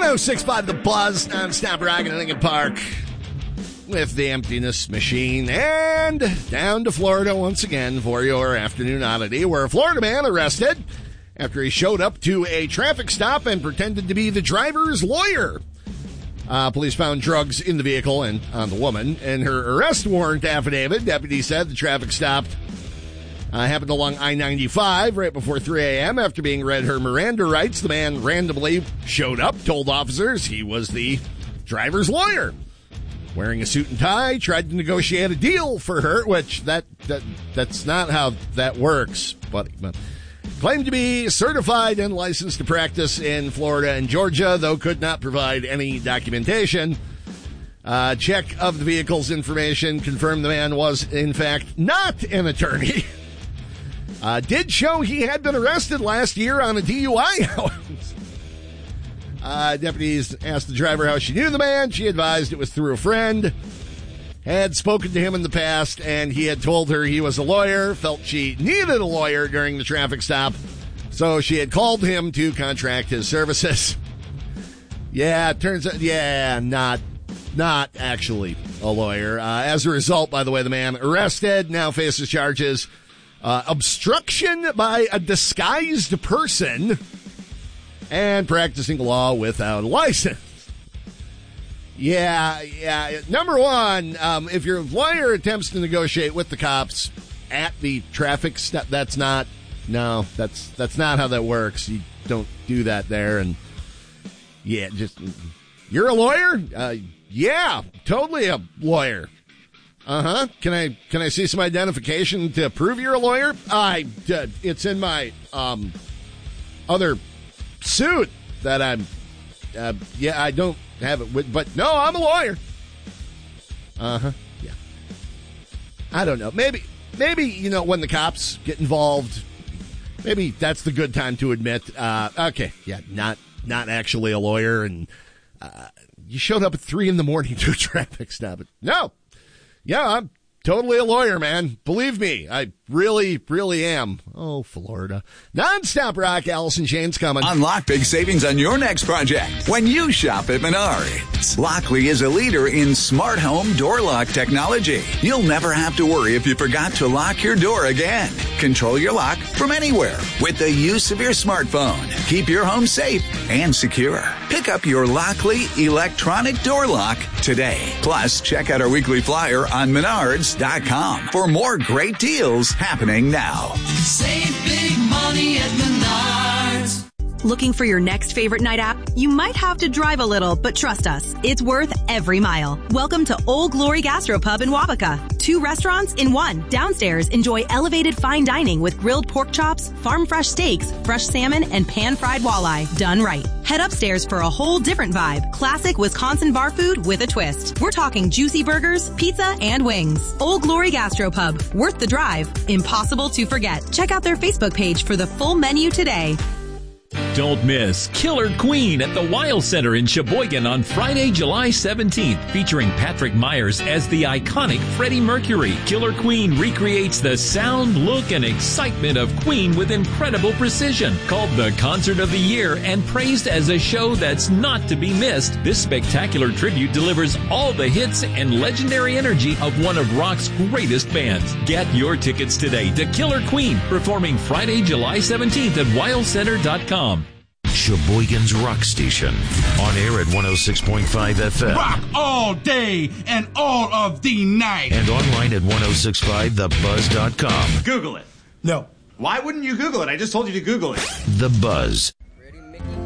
106.5 The Buzz, non-stop rocking in Lincoln Park with the Emptiness Machine. And down to Florida once again for your afternoon oddity, where a Florida man arrested after he showed up to a traffic stop and pretended to be the driver's lawyer. Police found drugs in the vehicle and on the woman. In her arrest warrant affidavit, deputies said the traffic stop happened along I-95 right before 3 a.m. After being read her Miranda rights, the man randomly showed up, told officers he was the driver's lawyer. Wearing a suit and tie, tried to negotiate a deal for her, which that's not how that works, buddy. But claimed to be certified and licensed to practice in Florida and Georgia, though could not provide any documentation. Check of the vehicle's information confirmed the man was, in fact, not an attorney. Did show he had been arrested last year on a DUI, however. Deputies asked the driver how she knew the man. She advised it was through a friend. Had spoken to him in the past, and he had told her he was a lawyer, felt she needed a lawyer during the traffic stop, so she had called him to contract his services. Yeah, it turns out, not actually a lawyer. As a result, by the way, the man arrested now faces charges obstruction by a disguised person and practicing law without a license. Yeah. Number one, if your lawyer attempts to negotiate with the cops at the traffic stop, that's not how that works. You don't do that there. And yeah, you're a lawyer? Yeah, totally a lawyer. Can I see some identification to prove you're a lawyer? It's in my other suit that I'm. I don't have it with, but no, I'm a lawyer. Yeah. I don't know. Maybe when the cops get involved, maybe that's the good time to admit. Okay, yeah, not actually a lawyer, and you showed up at 3 a.m. to a traffic stop. No. Yeah, I'm totally a lawyer, man. Believe me, I really, really am. Oh, Florida. Non-stop rock, Allison Shane's coming. Unlock big savings on your next project when you shop at Menards. Lockley is a leader in smart home door lock technology. You'll never have to worry if you forgot to lock your door again. Control your lock from anywhere with the use of your smartphone. Keep your home safe and secure. Pick up your Lockley electronic door lock today. Plus, check out our weekly flyer on Menards.com for more great deals happening now. Save big money at Menards. Looking for your next favorite night out? You might have to drive a little, but trust us, it's worth every mile. Welcome to Old Glory Gastropub in Wabaka. 2 restaurants in one. Downstairs, enjoy elevated fine dining with grilled pork chops, farm fresh steaks, fresh salmon, and pan-fried walleye. Done right. Head upstairs for a whole different vibe. Classic Wisconsin bar food with a twist. We're talking juicy burgers, pizza, and wings. Old Glory Gastropub. Worth the drive. Impossible to forget. Check out their Facebook page for the full menu today. Don't miss Killer Queen at the Weil Center in Sheboygan on Friday, July 17th, featuring Patrick Myers as the iconic Freddie Mercury. Killer Queen recreates the sound, look, and excitement of Queen with incredible precision. Called the Concert of the Year and praised as a show that's not to be missed, this spectacular tribute delivers all the hits and legendary energy of one of rock's greatest bands. Get your tickets today to Killer Queen, performing Friday, July 17th at WeilCenter.com. Sheboygan's Rock Station. On air at 106.5 FM. Rock all day and all of the night. And online at 1065thebuzz.com. Google it. No. Why wouldn't you Google it? I just told you to Google it. The Buzz. Ready, Mickey